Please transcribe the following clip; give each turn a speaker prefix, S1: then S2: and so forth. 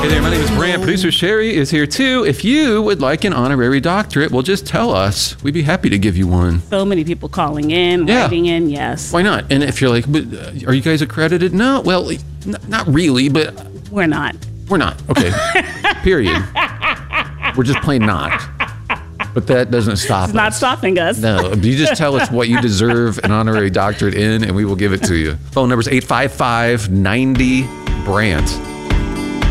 S1: Hey there, my name is Brant. Producer Sherry is here too. If you would like an honorary doctorate, well, just tell us. We'd be happy to give you one.
S2: So many people calling in, writing in, yes.
S1: Why not? And if you're like, but, are you guys accredited? No, well, not really, but...
S2: We're not.
S1: We're not. Okay. Period. We're just plain not. But that doesn't stop us.
S2: It's not stopping us.
S1: No, you just tell us what you deserve an honorary doctorate in, and we will give it to you. Phone number is 855-90-BRANT.